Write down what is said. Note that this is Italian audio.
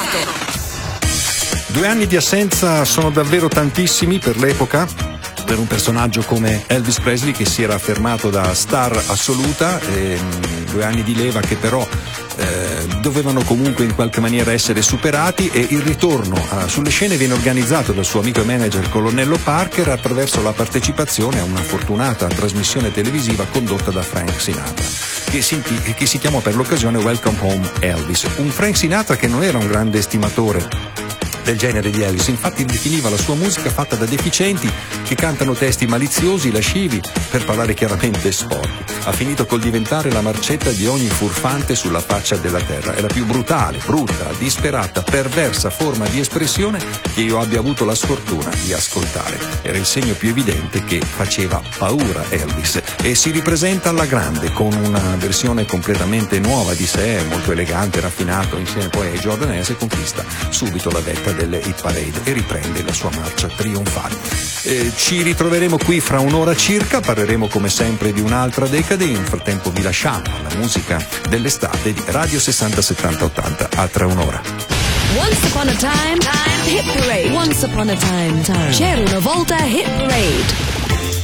2 anni di assenza sono davvero tantissimi per l'epoca, per un personaggio come Elvis Presley che si era affermato da star assoluta, 2 anni di leva che però dovevano comunque in qualche maniera essere superati, e il ritorno sulle scene viene organizzato dal suo amico e manager Colonnello Parker attraverso la partecipazione a una fortunata trasmissione televisiva condotta da Frank Sinatra, che si chiamò per l'occasione Welcome Home Elvis. Un Frank Sinatra che non era un grande estimatore del genere di Elvis, infatti definiva la sua musica fatta da deficienti che cantano testi maliziosi, lascivi, per parlare chiaramente sporchi. Ha finito col diventare la marcetta di ogni furfante sulla faccia della terra. È la più brutale, brutta, disperata, perversa forma di espressione che io abbia avuto la sfortuna di ascoltare. Era il segno più evidente che faceva paura Elvis, e si ripresenta alla grande con una versione completamente nuova di sé, molto elegante, raffinato, insieme poi ai Jordan Hayes, e conquista subito la vetta delle hit parade e riprende la sua marcia trionfale. Ci ritroveremo qui fra un'ora circa, parleremo come sempre di un'altra decade. In frattempo vi lasciamo alla musica dell'estate di Radio 60 70 80. A tra un'ora. Once upon a time, hit parade. Once upon a time. C'era una volta hit parade.